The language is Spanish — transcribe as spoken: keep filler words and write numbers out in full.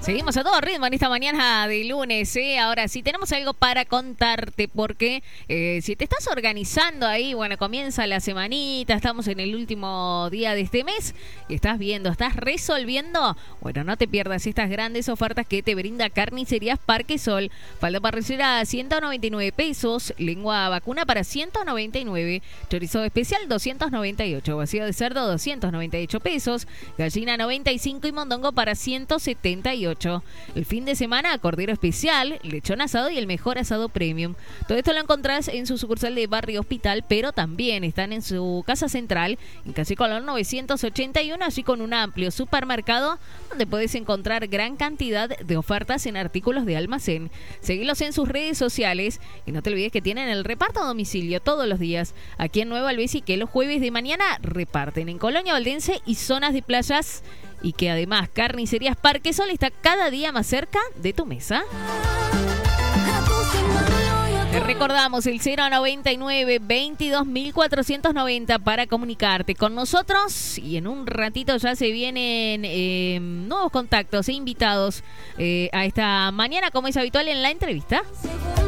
Seguimos a todo ritmo en esta mañana de lunes, ¿eh? Ahora sí, tenemos algo para contarte porque eh, si te estás organizando ahí, bueno, comienza la semanita, estamos en el último día de este mes y estás viendo, estás resolviendo, bueno, no te pierdas estas grandes ofertas que te brinda Carnicerías Parque Sol. Falda parrillera a ciento noventa y nueve pesos, lengua vacuna para ciento noventa y nueve, chorizo especial doscientos noventa y ocho, vacío de cerdo doscientos noventa y ocho pesos, gallina noventa y cinco y mondongo para ciento setenta y ocho. El fin de semana, cordero especial, lechón asado y el mejor asado premium. Todo esto lo encontrás en su sucursal de Barrio Hospital, pero también están en su casa central, en Calle Colón novecientos ochenta y uno, allí con un amplio supermercado donde puedes encontrar gran cantidad de ofertas en artículos de almacén. Seguilos en sus redes sociales y no te olvides que tienen el reparto a domicilio todos los días. Aquí en Nueva Alvesia, que los jueves de mañana reparten en Colonia Valdense y zonas de playas. Y que además Carnicerías Parque Sol está cada día más cerca de tu mesa. Te recordamos el cero noventa y nueve, veintidós mil cuatrocientos noventa para comunicarte con nosotros. Y en un ratito ya se vienen eh, nuevos contactos e invitados eh, a esta mañana, como es habitual en la entrevista.